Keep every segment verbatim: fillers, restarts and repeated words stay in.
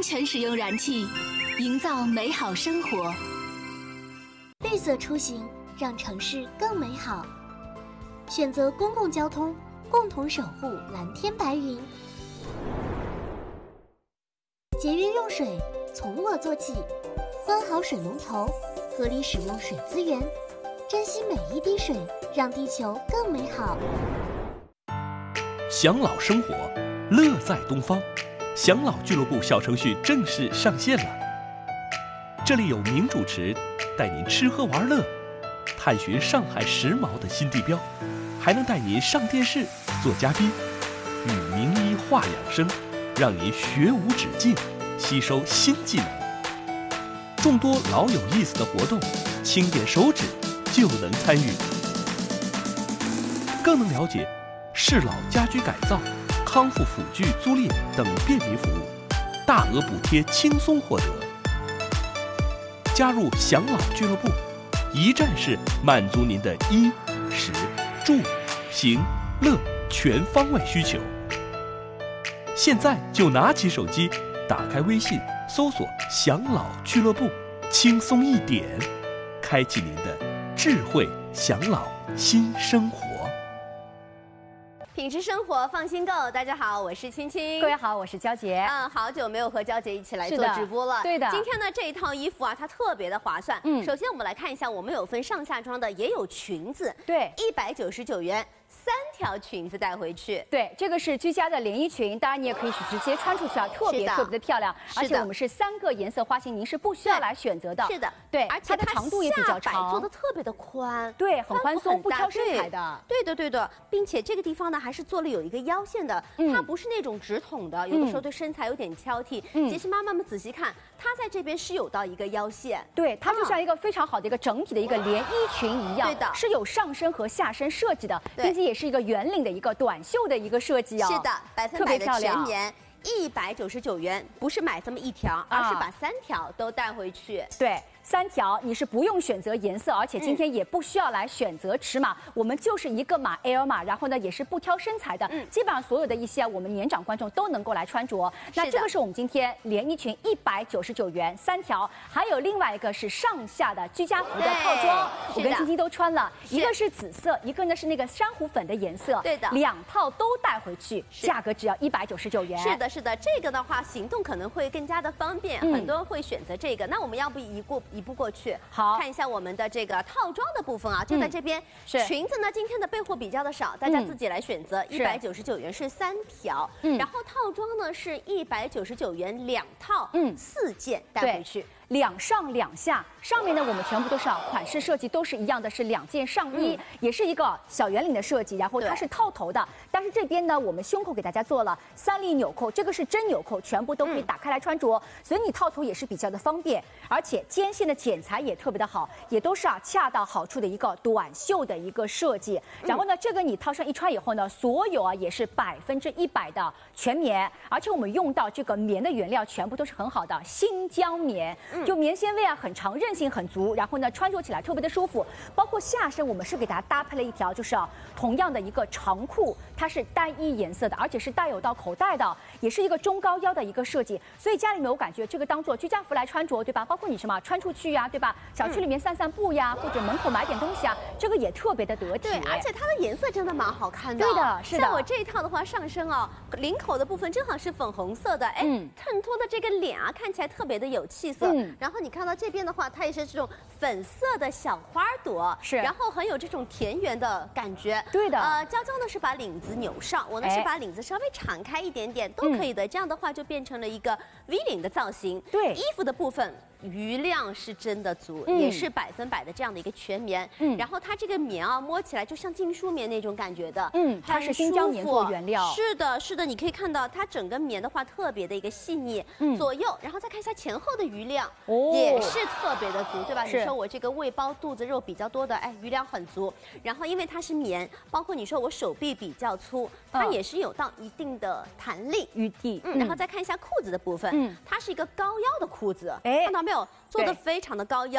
安全使用燃气，营造美好生活。 绿色出行，让城市更美好。选择公共交通，共同守护蓝天白云。节约用水，从我做起。关好水龙头，合理使用水资源，珍惜每一滴水，让地球更美好。 享老生活，乐在东方。享老俱乐部小程序正式上线了。这里有名主持带您吃喝玩乐，探寻上海时髦的新地标，还能带您上电视做嘉宾，与名医话养生，让您学无止境，吸收新技能。众多老有意思的活动，轻点手指就能参与，更能了解适老家居改造、康复辅具租赁等便民服务，大额补贴轻松获得。加入享老俱乐部，一站式满足您的衣、食、住、行、乐全方位需求。现在就拿起手机，打开微信，搜索享老俱乐部，轻松一点，开启您的智慧享老新生活。 品质生活放心购，大家好，我是青青。 各位好，我是娇姐。 嗯，好久没有和娇姐一起来做直播了。 对的。 今天呢，这一套衣服啊，它特别的划算。嗯，首先我们来看一下，我们有分上下装的，也有裙子。 对， 一百九十九元。三条裙子带回去， 对，这个是居家的连衣裙，当然你也可以直接穿出去啊，特别特别的漂亮。而且我们是三个颜色花型，您是不需要来选择的。 是的， 对， 而且它的长度也比较长， 做的特别的宽， 对，很宽松，不挑身材的。 对的，对的，并且这个地方呢，还是做了有一个腰线的，它不是那种直筒的，有的时候对身材有点挑剔。其实妈妈们仔细看，它在这边是有到一个腰线， 对，它就像一个非常好的一个整体的一个连衣裙一样， 对的， 是有上身和下身设计的，并且也是一个圆领的一个短袖的一个设计啊， 是的，百分百的全棉，一百九十九元，不是买这么一条，而是把三条都带回去。 对。三条你是不用选择颜色，而且今天也不需要来选择尺码，嗯、我们就是一个码 L 码，然后呢也是不挑身材的，嗯、基本上所有的一些我们年长观众都能够来穿着。那这个是我们今天连衣裙一百九十九元三条，还有另外一个是上下的居家服的套装，我跟晶晶都穿了，一个是紫色，一个呢是那个珊瑚粉的颜色， 对的， 两套都带回去，价格只要一百九十九元。 是的，是的，这个的话行动可能会更加的方便，嗯、很多人会选择这个。那我们要不一过一步过去， 好， 看一下我们的这个套装的部分啊，就在这边。嗯、 是裙子呢，今天的备货比较的少，大家自己来选择。一百九十九元是三条，嗯、然后套装呢是一百九十九元两套，嗯，四件带回去。 两上两下，上面呢我们全部都是啊，款式设计都是一样的，是两件上衣，嗯、也是一个小圆领的设计，然后它是套头的。但是这边呢，我们胸口给大家做了三粒纽扣，这个是真纽扣，全部都可以打开来穿着，嗯、所以你套头也是比较的方便，而且肩线的剪裁也特别的好，也都是啊恰到好处的一个短袖的一个设计。然后呢，这个你套上一穿以后呢，所有啊也是百分之一百的全棉，而且我们用到这个棉的原料全部都是很好的新疆棉。嗯就棉纤维啊很长，韧性很足，然后呢穿着起来特别的舒服。包括下身，我们是给大家搭配了一条，就是啊同样的一个长裤，它是单一颜色的，而且是带有到口袋的，也是一个中高腰的一个设计。所以家里面我感觉这个当做居家服来穿着，对吧？包括你什么穿出去呀、啊，对吧？小区里面散散步呀，或者门口买点东西啊，这个也特别的得体。 对，而且它的颜色真的蛮好看的。 对的，是的。 像我这一套的话，上身啊领口的部分正好是粉红色的，哎，嗯、衬托的这个脸啊看起来特别的有气色。嗯然后你看到这边的话，它也是这种粉色的小花朵， 是， 然后很有这种田园的感觉。 对的， 呃，娇娇呢是把领子扭上，我呢是把领子稍微敞开一点点，都可以的。这样的话就变成了一个 V 领的造型。 对， 衣服的部分。余量是真的足，嗯、也是百分百的这样的一个全棉。嗯，然后它这个棉啊，摸起来就像劲舒棉那种感觉的。嗯， 它是新疆棉做原料。 是的，是的，你可以看到它整个棉的话特别的一个细腻。嗯，左右，然后再看一下前后的余量，哦，也是特别的足，对吧？你说我这个胃包肚子肉比较多的，哎，余量很足。然后因为它是棉，包括你说我手臂比较粗，它也是有到一定的弹力余地。 嗯，然后再看一下裤子的部分，嗯，它是一个高腰的裤子，哎，看到没有？做的非常的高腰，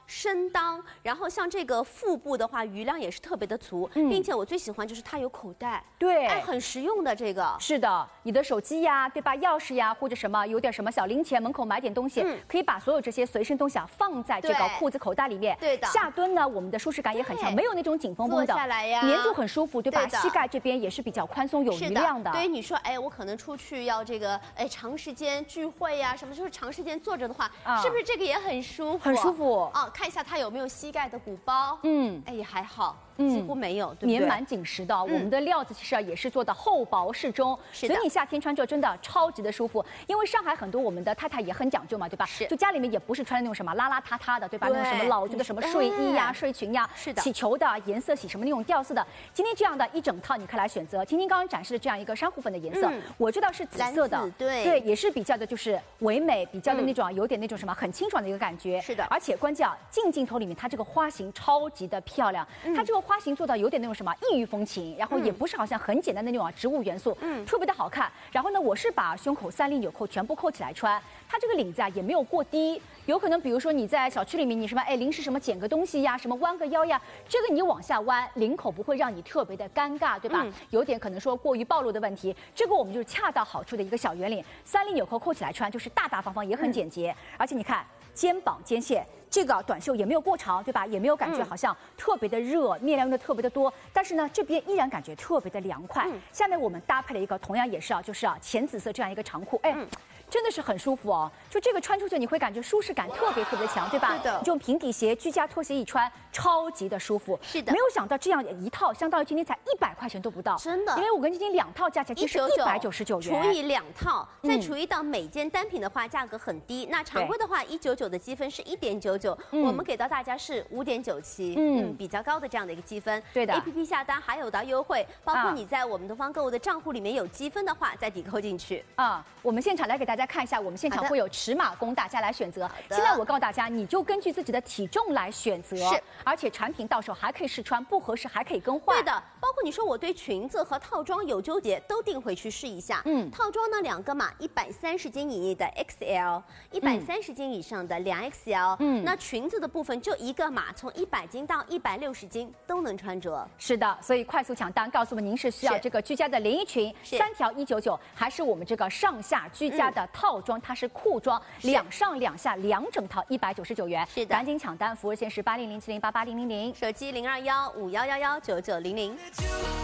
身裆，然后像这个腹部的话，余量也是特别的足，嗯、并且我最喜欢就是它有口袋， 对， 哎，很实用的这个。 是的，你的手机呀，对吧？钥匙呀，或者什么有点什么小零钱，门口买点东西，嗯、可以把所有这些随身东西啊放在这个裤子口袋里面。 对的。 下蹲呢，我们的舒适感也很强，没有那种紧绷绷的， 坐下来呀， 粘住很舒服，对吧？对膝盖这边也是比较宽松有余量的。 对于你说，哎，我可能出去要这个，哎，长时间聚会呀，什么就是长时间坐着的话，啊、是不是这个也很舒服？ 很舒服啊！看一下它有没有膝盖的鼓包，嗯，哎也还好。几乎没有， 粘蛮紧实的。我们的料子其实也是做的厚薄适中，所以你夏天穿着真的超级的舒服。因为上海很多我们的太太也很讲究嘛，对吧？ 是， 就家里面也不是穿那种什么邋邋遢遢的，对吧？那种什么老旧的什么睡衣呀、睡裙呀， 是的， 起球的颜色洗什么那种调色的。今天这样的一整套你可以来选择。晶晶刚刚展示的这样一个珊瑚粉的颜色，我知道是紫色的， 对对，也是比较的就是唯美，比较的那种有点那种什么很清爽的一个感觉。 是的， 而且关键啊，近镜头里面它这个花型超级的漂亮，它这个花型做到有点那种什么异域风情，然后也不是好像很简单的那种植物元素，嗯，特别的好看。然后呢，我是把胸口三粒纽扣全部扣起来穿，它这个领子啊也没有过低，有可能比如说你在小区里面，你什么哎临时什么捡个东西呀，什么弯个腰呀，这个你往下弯，领口不会让你特别的尴尬，对吧？嗯、有点可能说过于暴露的问题，这个我们就是恰到好处的一个小圆领，三粒纽扣扣起来穿就是大大方方，也很简洁，嗯、而且你看肩膀肩线。这个短袖也没有过长，对吧？也没有感觉好像特别的热，嗯、面料用的特别的多，但是呢，这边依然感觉特别的凉快。嗯、下面我们搭配了一个同样也是啊，就是啊浅紫色这样一个长裤，哎。嗯真的是很舒服哦，就这个穿出去你会感觉舒适感特别特别的强，对吧？ 是的， 这种平底鞋、居家拖鞋一穿，超级的舒服。 是的， 没有想到这样一套，相当于今天才一百块钱都不到， 真的。 因为我跟今天两套加起来其实一百九十九元， 除以两套，再除以到每件单品的话，价格很低。那常规的话，一九九的积分是一点九九，我们给到大家是五点九七，嗯，比较高的这样的一个积分。 对的 ，A P P 下单还有到优惠，包括你在我们东方购物的账户里面有积分的话，再抵扣进去。 啊，我们现场来给大家看一下，我们现场。会有尺码供大家来选择。现在我告诉大家，你就根据自己的体重来选择。 是， 而且产品到手还可以试穿，不合适还可以更换。 对的，包括你说我对裙子和套装有纠结，都订回去试一下。嗯，套装呢两个码，一百三十斤以内的 X L， 一百三十斤以上的两 X L。嗯，那裙子的部分就一个码，从一百斤到一百六十斤都能穿着。 是的，所以快速抢单，告诉我们您是需要这个居家的连衣裙，三条一九九，还是我们这个上下居家的套装，它是裤装，两上两下两整套一百九十九元， 是的， 赶紧抢单，服务热线是八零零七零八八零零零， 手机零二幺五幺幺幺九九零零。